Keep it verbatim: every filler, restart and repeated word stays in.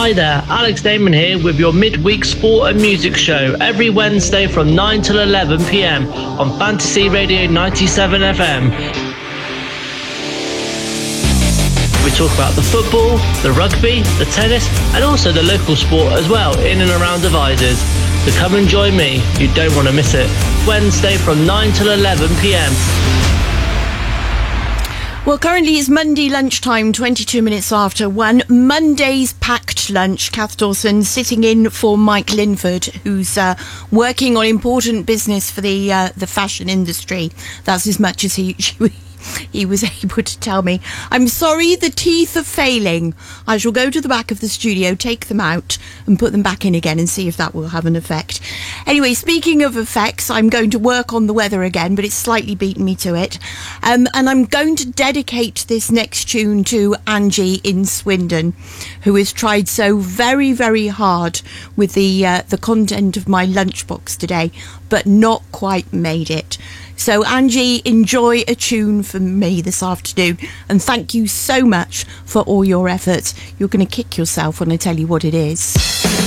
Hi there, Alex Damon here with your midweek sport and music show every Wednesday from nine till eleven p m on Fantasy Radio ninety-seven F M. We talk about the football, the rugby, the tennis and also the local sport as well in and around Devizes. So come and join me, you don't want to miss it. Wednesday from nine till eleven p m. Well, currently it's Monday lunchtime, twenty-two minutes after one. Monday's packed lunch. Kath Dawson sitting in for Mike Linford, who's uh, working on important business for the uh, the fashion industry. That's as much as he... he was able to tell me. I'm sorry, the teeth are failing. I shall go to the back of the studio, take them out and put them back in again and see if that will have an effect. Anyway, speaking of effects, I'm going to work on the weather again, but it's slightly beaten me to it. Um, and I'm going to dedicate this next tune to Angie in Swindon, who has tried so very, very hard with the, uh, the content of my lunchbox today, but not quite made it. So, Angie, enjoy a tune from me this afternoon. And thank you so much for all your efforts. You're going to kick yourself when I tell you what it is.